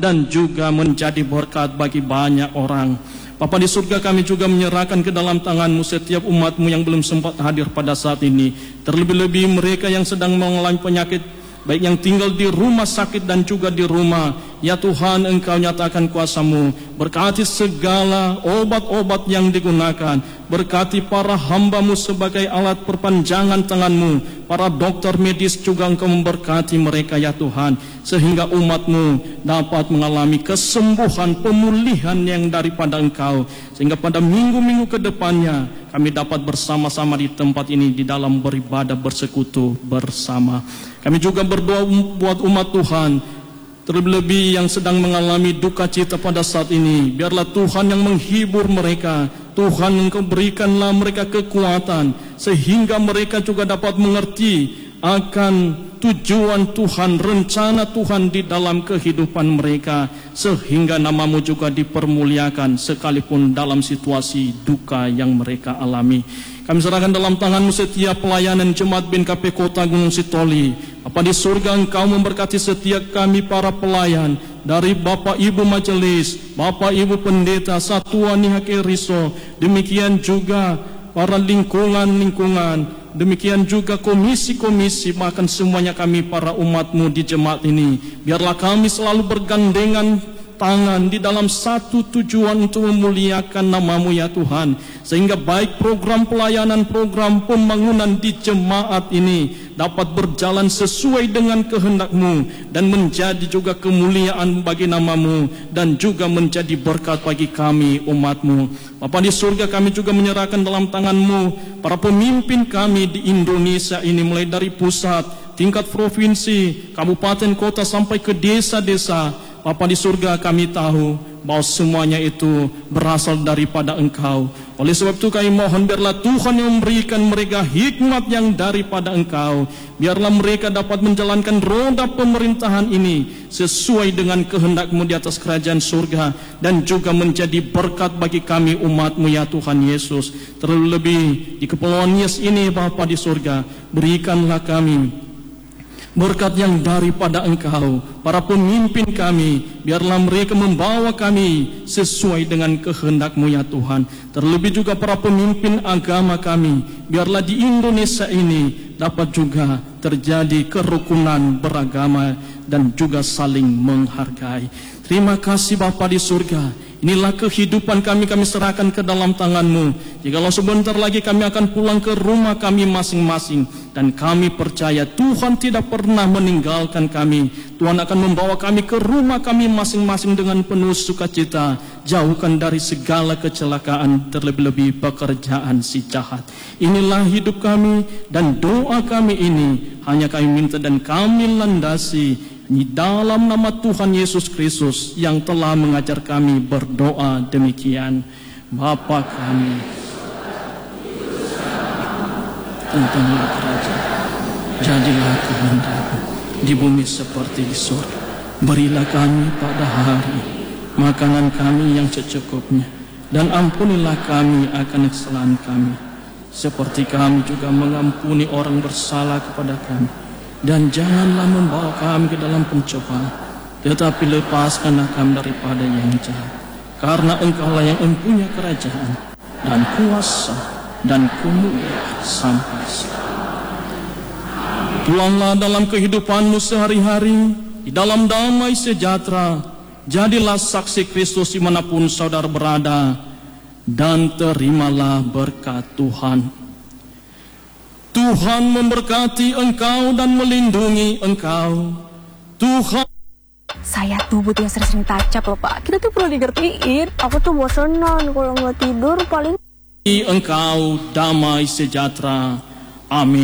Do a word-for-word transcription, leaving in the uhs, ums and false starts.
dan juga menjadi berkat bagi banyak orang. Bapa di surga, kami juga menyerahkan ke dalam tangan-Mu setiap umat-Mu yang belum sempat hadir pada saat ini. Terlebih-lebih mereka yang sedang mengalami penyakit, baik yang tinggal di rumah sakit dan juga di rumah. Ya Tuhan, Engkau nyatakan kuasa-Mu. Berkati segala obat-obat yang digunakan. Berkati para hamba-Mu sebagai alat perpanjangan tangan-Mu. Para dokter medis juga Engkau memberkati mereka ya Tuhan. Sehingga umat-Mu dapat mengalami kesembuhan, pemulihan yang daripada Engkau. Sehingga pada minggu-minggu ke depannya kami dapat bersama-sama di tempat ini di dalam beribadah bersekutu bersama. Kami juga berdoa buat umat Tuhan, terlebih yang sedang mengalami duka cita pada saat ini. Biarlah Tuhan yang menghibur mereka. Tuhan, Engkau berikanlah mereka kekuatan sehingga mereka juga dapat mengerti akan tujuan Tuhan, rencana Tuhan di dalam kehidupan mereka, sehingga nama-Mu juga dipermuliakan sekalipun dalam situasi duka yang mereka alami. Kami serahkan dalam tangan-Mu setiap pelayanan Jemaat B N K P Kota Gunung Sitoli. Bapa di surga, Engkau memberkati setiap kami para pelayan, dari Bapak Ibu Majelis, Bapak Ibu Pendeta, Satuan Nihake Riso, demikian juga para lingkungan-lingkungan, demikian juga komisi-komisi, bahkan semuanya kami para umat-Mu di jemaat ini. Biarlah kami selalu bergandengan tangan di dalam satu tujuan untuk memuliakan nama-Mu ya Tuhan, sehingga baik program pelayanan, program pembangunan di jemaat ini dapat berjalan sesuai dengan kehendak-Mu dan menjadi juga kemuliaan bagi nama-Mu dan juga menjadi berkat bagi kami umat-Mu. Bapa di surga, kami juga menyerahkan dalam tangan-Mu para pemimpin kami di Indonesia ini, mulai dari pusat, tingkat provinsi, kabupaten, kota sampai ke desa-desa. Bapa di surga, kami tahu bahwa semuanya itu berasal daripada Engkau. Oleh sebab itu kami mohon, biarlah Tuhan yang memberikan mereka hikmat yang daripada Engkau. Biarlah mereka dapat menjalankan roda pemerintahan ini sesuai dengan kehendak-Mu di atas kerajaan surga, dan juga menjadi berkat bagi kami umat-Mu ya Tuhan Yesus. Terlebih lebih di Kepulauan Nias ini Bapa di surga, berikanlah kami berkat yang daripada Engkau. Para pemimpin kami, biarlah mereka membawa kami sesuai dengan kehendak-Mu ya Tuhan. Terlebih juga para pemimpin agama kami, biarlah di Indonesia ini dapat juga terjadi kerukunan beragama dan juga saling menghargai. Terima kasih Bapa di surga. Inilah kehidupan kami, kami serahkan ke dalam tangan-Mu. Jikalau sebentar lagi kami akan pulang ke rumah kami masing-masing, dan kami percaya Tuhan tidak pernah meninggalkan kami. Tuhan akan membawa kami ke rumah kami masing-masing dengan penuh sukacita, jauhkan dari segala kecelakaan, terlebih-lebih pekerjaan si jahat. Inilah hidup kami, dan doa kami ini hanya kami minta dan kami landasi di dalam nama Tuhan Yesus Kristus yang telah mengajar kami berdoa demikian. Bapa kami, tentanglah kerajaan, jadilah kehendak-Mu di bumi seperti di surga. Berilah kami pada hari makanan kami yang secukupnya, dan ampunilah kami akan kesalahan kami, seperti kami juga mengampuni orang bersalah kepada kami. Dan janganlah membawa kami ke dalam pencobaan, tetapi lepaskanlah kami daripada yang jahat. Karena Engkaulah yang mempunyai kerajaan dan kuasa dan kemuliaan sampai selamanya. Pulanglah dalam kehidupan-Mu sehari-hari di dalam damai sejahtera. Jadilah saksi Kristus dimanapun saudara berada, dan terimalah berkat Tuhan. Tuhan memberkati engkau dan melindungi engkau. Tuhan, saya tuh butuh yang sering-sering tacap loh Pak. Kita tuh perlu digertiin. Aku tuh bosenan kalau nggak tidur paling. Engkau damai sejahtera. Amin.